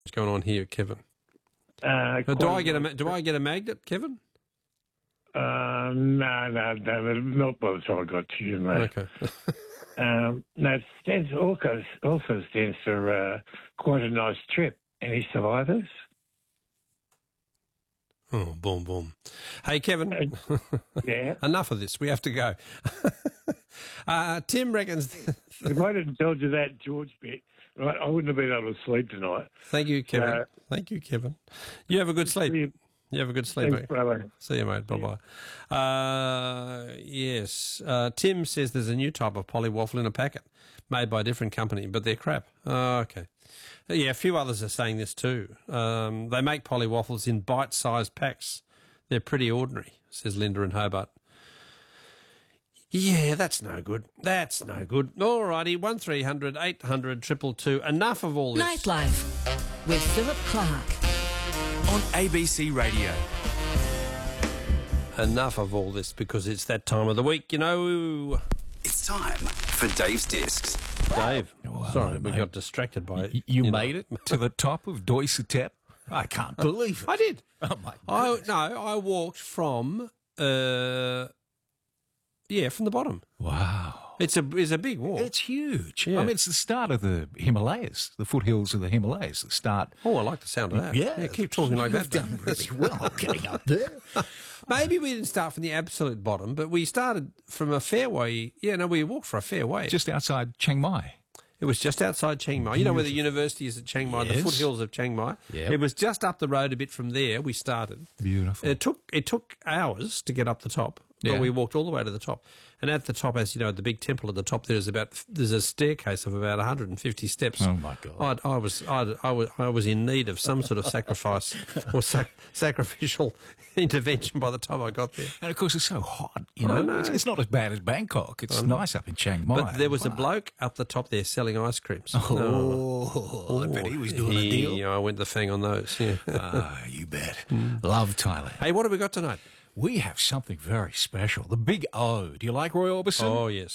What's going on here, Kevin? Do I get a magnet, Kevin? No, not by the time I got to you, mate. Okay. No, it also stands for quite a nice trip. Any survivors? Oh, boom, boom. Hey, Kevin. Yeah. Enough of this. We have to go. Tim reckons... If I didn't tell you that George bit, right, I wouldn't have been able to sleep tonight. Thank you, Kevin. Thank you, Kevin. You have a good sleep. You have a good sleep, Thanks, mate. brother. See you, mate. Bye-bye. Yes. Tim says there's a new type of polywaffle in a packet made by a different company, but they're crap. Oh, okay. Yeah, a few others are saying this too. They make polywaffles in bite-sized packs. They're pretty ordinary, says Linda in Hobart. Yeah, that's no good. That's no good. All righty, 1300 800 222. Enough of all this. Nightlife with Philip Clark. On ABC Radio. Enough of all this, because it's that time of the week, you know. It's time for Dave's Discs. Dave, Well, sorry, we mate. got distracted by it. You know. made it to the top of Doisatep? I can't believe it. I did. Oh, my goodness. I walked from, from the bottom. Wow. It's a big walk. It's huge. Yeah. I mean, it's the start of the Himalayas, the foothills of the Himalayas, the start. Oh, I like the sound of that. Yeah. Keep talking like that. You've done really well getting up there. Maybe we didn't start from the absolute bottom, but we started from a fairway. Yeah, no, we walked for a fairway. Just outside Chiang Mai. It was just outside Chiang Mai. You know where the university is at Chiang Mai, the Yes. foothills of Chiang Mai? Yep. It was just up the road a bit from there we started. Beautiful. It took hours to get up the top, but Yeah. we walked all the way to the top. And at the top, as you know, at the big temple at the top, there's a staircase of about 150 steps. Oh, my God. I was in need of some sort of sacrifice or sacrificial intervention by the time I got there. And, of course, it's so hot, you I know. know. It's not as bad as Bangkok. It's nice up in Chiang Mai. But there was a bloke up the top there selling ice creams. Oh, I bet he was doing a deal. Yeah, I went the fang on those. Yeah. You bet. Love Thailand. Hey, what have we got tonight? We have something very special. The Big O. Do you like Roy Orbison? Oh, yes.